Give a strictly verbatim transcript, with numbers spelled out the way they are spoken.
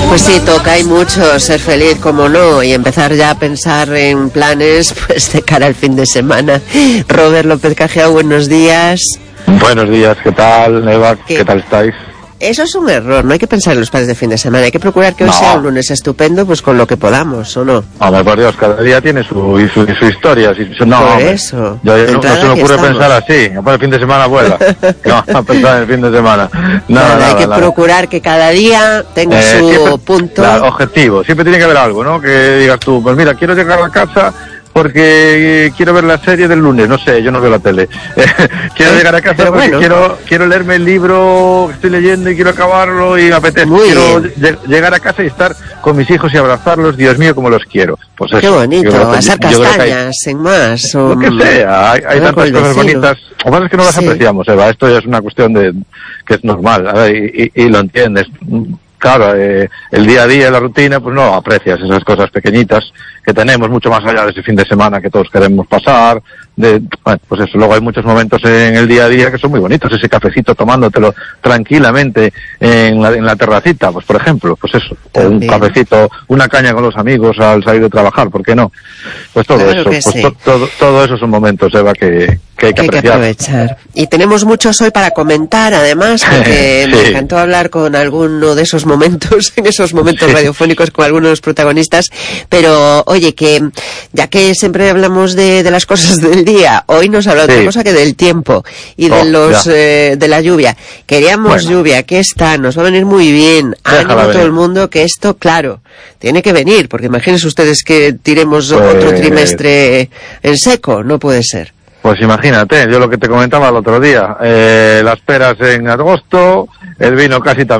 Pues sí, toca, hay mucho, ser feliz, como no, y empezar ya a pensar en planes pues de cara al fin de semana. Robert López Cajea, buenos días. Buenos días, ¿qué tal, Eva? ¿Qué, ¿Qué tal estáis? Eso es un error, no hay que pensar en los planes de fin de semana, hay que procurar que hoy no. sea un lunes estupendo, pues con lo que podamos, ¿o no? Hombre, por Dios, cada día tiene su, su, su historia. Su, no, por hombre, eso. Yo, no, no se me ocurre pensar así, para el fin de semana vuela. No, a pensar en el fin de semana. Nada, nada, nada, hay que nada. procurar que cada día tenga eh, su siempre, punto. Claro, objetivo, siempre tiene que haber algo, ¿no? Que digas tú, pues mira, quiero llegar a la casa porque quiero ver la serie del lunes, no sé, yo no veo la tele. Quiero llegar a casa Pero porque bueno. quiero quiero leerme el libro que estoy leyendo y quiero acabarlo y me apetece. Muy quiero bien. llegar a casa y estar con mis hijos y abrazarlos, Dios mío, como los quiero. Pues eso. Qué bonito, que, asar castañas, hay, en más. O, lo que sea, hay, hay tantas cosas bonitas. Lo que pasa es que no las sí. apreciamos, Eva, esto ya es una cuestión de que es normal, a ver, y, y, y lo entiendes. Claro, eh, el día a día, la rutina, pues no aprecias esas cosas pequeñitas que tenemos mucho más allá de ese fin de semana que todos queremos pasar. De, bueno, pues eso, luego hay muchos momentos en el día a día que son muy bonitos, ese cafecito tomándotelo tranquilamente en la, en la terracita, pues por ejemplo, pues eso, o un cafecito, una caña con los amigos al salir de trabajar, ¿por qué no? Pues todo claro eso, pues sí. to, todo, todo eso son momentos, Eva, que, que hay que, que, hay que aprovechar. Y tenemos muchos hoy para comentar, además, porque sí. me encantó hablar con alguno de esos momentos, en esos momentos sí. radiofónicos con algunos de los protagonistas, pero oye, que ya que siempre hablamos de, de las cosas del día, hoy nos habla sí. otra cosa que del tiempo y de oh, los eh, de la lluvia. Queríamos bueno. lluvia, que está, nos va a venir muy bien. Ánimo a todo el mundo que esto, claro, tiene que venir, porque imagínense ustedes que tiremos pues... otro trimestre en seco, no puede ser. Pues imagínate, yo lo que te comentaba el otro día, eh, las peras en agosto, el vino casi también.